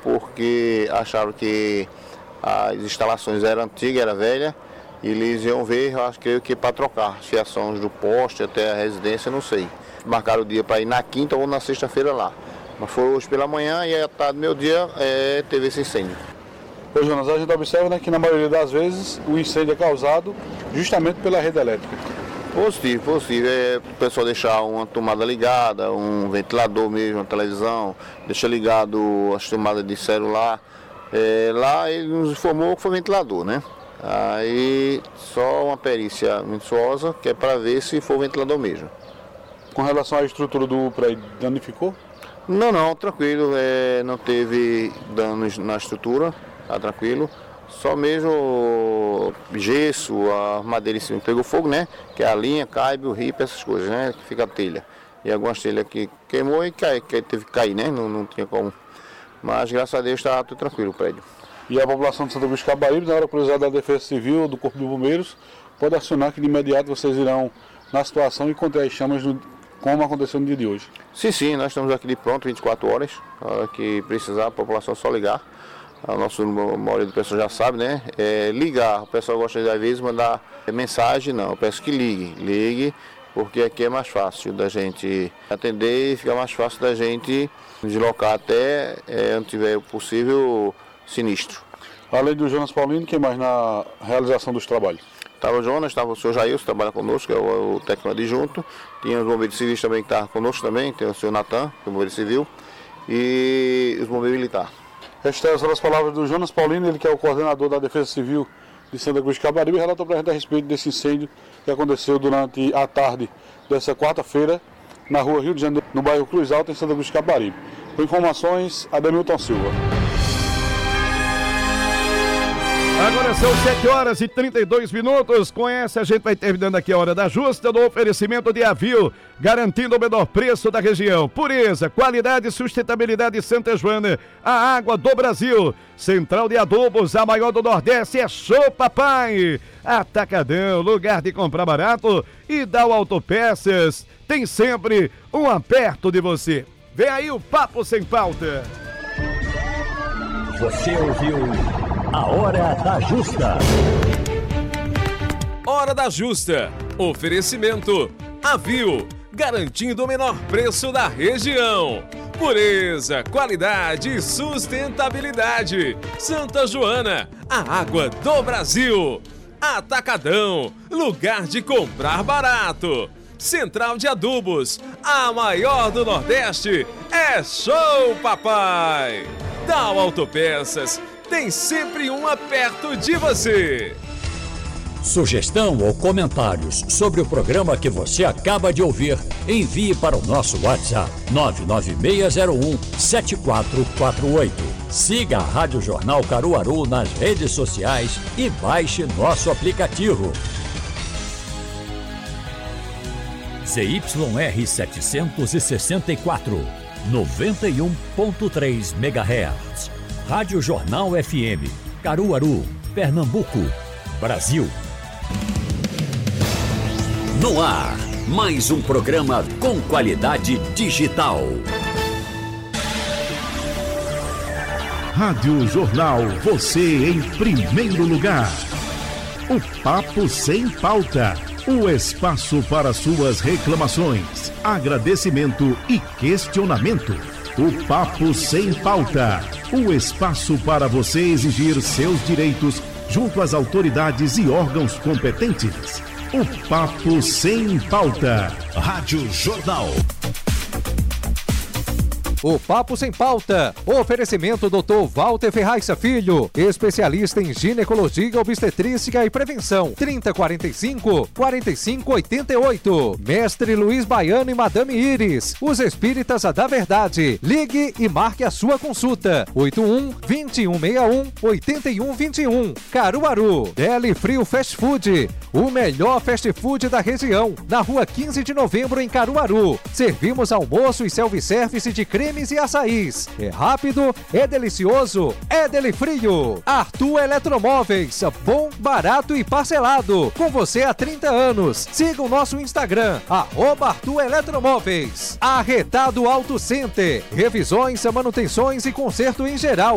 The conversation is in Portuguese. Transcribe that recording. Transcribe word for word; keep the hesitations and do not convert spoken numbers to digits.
porque acharam que as instalações eram antigas, eram velhas, e eles iam ver, eu acho que, que para trocar as fiações do poste até a residência, não sei. Marcaram o dia para ir na quinta ou na sexta-feira lá. Mas foi hoje pela manhã e à tarde, meu dia, é, teve esse incêndio. Ô Jonas, a gente observa, né, que na maioria das vezes o incêndio é causado justamente pela rede elétrica. Positivo, positivo. É o pessoal deixar uma tomada ligada, um ventilador mesmo, uma televisão, deixa ligado as tomadas de celular. É, lá ele nos informou que foi ventilador, né? Aí só uma perícia minuciosa, que é para ver se for ventilador mesmo. Com relação à estrutura do prédio, danificou? Não, não, tranquilo, é, não teve danos na estrutura, tá tranquilo. Só mesmo gesso, a madeira em cima pegou fogo, né? Que é a linha, caibe, o ripa, essas coisas, né? Que fica a telha. E algumas telhas que queimou e cai, que teve que cair, né? Não, não tinha como. Mas graças a Deus está tudo tranquilo o prédio. E a população de Santa Cruz de Capibaribe, na hora precisar da Defesa Civil, do Corpo de Bombeiros, pode acionar que de imediato vocês irão na situação e conter as chamas no, como aconteceu no dia de hoje. Sim, sim, nós estamos aqui de pronto, vinte e quatro horas. Na hora que precisar, a população é só ligar. A nossa a maioria do pessoal já sabe, né? É ligar. O pessoal gosta de, às vezes, mandar mensagem, não. Eu peço que ligue. Ligue, porque aqui é mais fácil da gente atender e fica mais fácil da gente deslocar até é, onde tiver o possível sinistro. Além do Jonas Paulino, quem mais na realização dos trabalhos? Estava o Jonas, estava o senhor Jailson, que trabalha conosco, que é o, o técnico adjunto. Tinha os bombeiros civis também que estavam conosco também, tem o senhor Natan, que é o bombeiro civil, e os bombeiros militares. Estas são as palavras do Jonas Paulino, ele que é o coordenador da Defesa Civil de Santa Cruz de Capibaribe, relatou para a gente a respeito desse incêndio que aconteceu durante a tarde dessa quarta-feira na rua Rio de Janeiro, no bairro Cruz Alta, em Santa Cruz de Capibaribe. Com informações, Ademilton Silva. Agora são sete horas e trinta e dois minutos. Com essa a gente vai terminando aqui a Hora da Justa no oferecimento de Avil, garantindo o menor preço da região. Pureza, qualidade e sustentabilidade Santa Joana, a água do Brasil. Central de Adubos, a maior do Nordeste, é Show Papai. Atacadão, lugar de comprar barato. E Dal Autopeças, tem sempre um aperto de você. Vem aí o Papo Sem Pauta. Você ouviu A Hora da Justa. Hora da Justa. Oferecimento Avil, garantindo o menor preço da região. Pureza, qualidade e sustentabilidade. Santa Joana, a água do Brasil. Atacadão, lugar de comprar barato. Central de Adubos, a maior do Nordeste, é Show Papai. Dal Autopeças, tem sempre um perto de você. Sugestão ou comentários sobre o programa que você acaba de ouvir, envie para o nosso WhatsApp nove nove seis zero um sete quatro quatro oito. Siga a Rádio Jornal Caruaru nas redes sociais e baixe nosso aplicativo. Z Y R setecentos e sessenta e quatro, noventa e um ponto três megahertz. Rádio Jornal F M, Caruaru, Pernambuco, Brasil. No ar, mais um programa com qualidade digital. Rádio Jornal, você em primeiro lugar. O Papo Sem Pauta. O espaço para suas reclamações, agradecimento e questionamento. O Papo Sem Pauta. O espaço para você exigir seus direitos junto às autoridades e órgãos competentes. O Papo Sem Pauta. Rádio Jornal. O Papo Sem Pauta. Oferecimento doutor Walter Ferraz Filho, especialista em ginecologia, obstetrícia e prevenção. trinta quarenta e cinco, quarenta e cinco oitenta e oito. Mestre Luiz Baiano e Madame Iris, os espíritas da verdade. Ligue e marque a sua consulta. oito um, vinte e um sessenta e um, oitenta e um vinte e um. Caruaru. Deli Frio Fast Food, o melhor fast food da região. Na rua quinze de novembro, em Caruaru. Servimos almoço e self-service de cremes e açaís. É rápido, é delicioso, é Deli Frio. Arthur Eletromóveis, bom, barato e parcelado. Com você há trinta anos. Siga o nosso Instagram, arroba Arthur Eletromóveis. Arretado Auto Center, revisões, manutenções e conserto em geral.